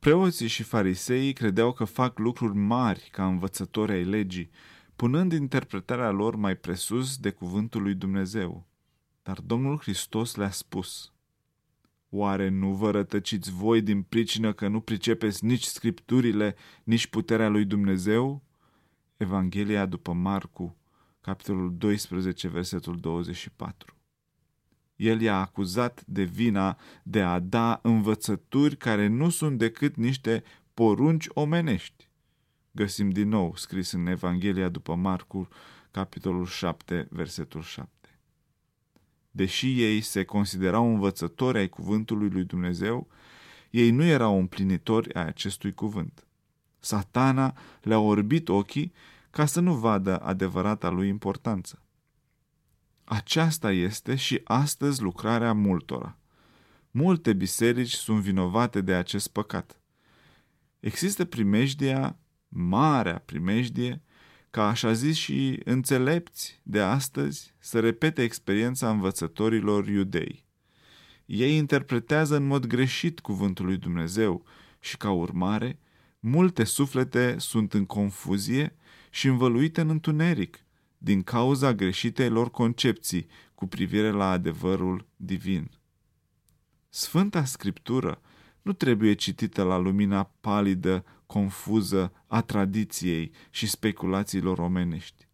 Preoții și fariseii credeau că fac lucruri mari ca învățători ai legii, punând interpretarea lor mai presus de cuvântul lui Dumnezeu. Dar Domnul Hristos le-a spus: oare nu vă rătăciți voi din pricină că nu pricepeți nici Scripturile, nici puterea lui Dumnezeu? Evanghelia după Marcu, capitolul 12, versetul 24. El i-a acuzat de vina de a da învățături care nu sunt decât niște porunci omenești. Găsim din nou scris în Evanghelia după Marcu, capitolul 7, versetul 7. Deși ei se considerau învățători ai cuvântului lui Dumnezeu, ei nu erau împlinitori ai acestui cuvânt. Satana le-a orbit ochii ca să nu vadă adevărata lui importanță. Aceasta este și astăzi lucrarea multora. Multe biserici sunt vinovate de acest păcat. Există primejdia, marea primejdie, ca așa zis și înțelepți de astăzi să repete experiența învățătorilor iudei. Ei interpretează în mod greșit cuvântul lui Dumnezeu și, ca urmare, multe suflete sunt în confuzie și învăluite în întuneric din cauza greșitei lor concepții cu privire la adevărul divin. Sfânta Scriptură nu trebuie citită la lumina palidă, confuză a tradiției și speculațiilor omenești.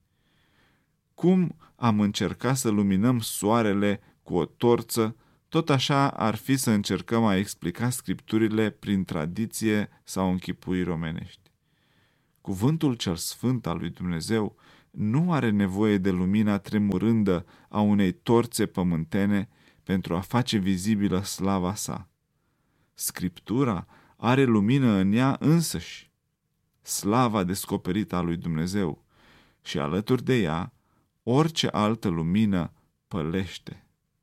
Cum am încercat să luminăm soarele cu o torță, tot așa ar fi să încercăm a explica Scripturile prin tradiție sau închipuiri omenești. Cuvântul cel sfânt al lui Dumnezeu nu are nevoie de lumina tremurândă a unei torțe pământene pentru a face vizibilă slava sa. Scriptura are lumină în ea însăși, slava descoperită a lui Dumnezeu, și alături de ea orice altă lumină pălește.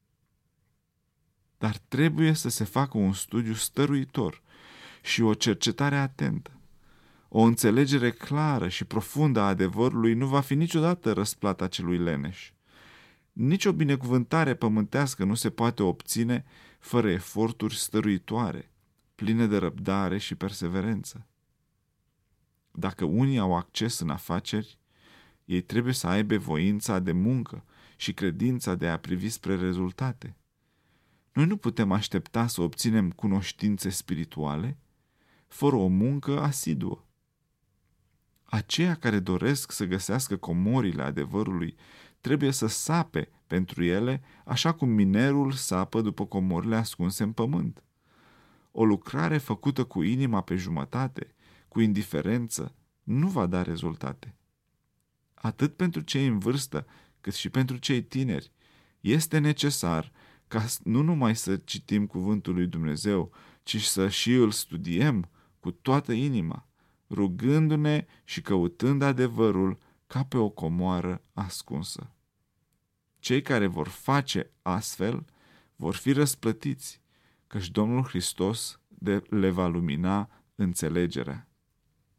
Dar trebuie să se facă un studiu stăruitor și o cercetare atentă. O înțelegere clară și profundă a adevărului nu va fi niciodată răsplata celui leneș. Nici o binecuvântare pământească nu se poate obține fără eforturi stăruitoare, pline de răbdare și perseverență. Dacă unii au acces în afaceri, ei trebuie să aibă voința de muncă și credința de a privi spre rezultate. Noi nu putem aștepta să obținem cunoștințe spirituale fără o muncă asiduă. Aceia care doresc să găsească comorile adevărului trebuie să sape pentru ele așa cum minerul sapă după comorile ascunse în pământ. O lucrare făcută cu inima pe jumătate, cu indiferență, nu va da rezultate. Atât pentru cei în vârstă, cât și pentru cei tineri, este necesar ca nu numai să citim cuvântul lui Dumnezeu, ci să și îl studiem cu toată inima, rugându-ne și căutând adevărul ca pe o comoară ascunsă. Cei care vor face astfel vor fi răsplătiți, căci Domnul Hristos le va lumina înțelegerea.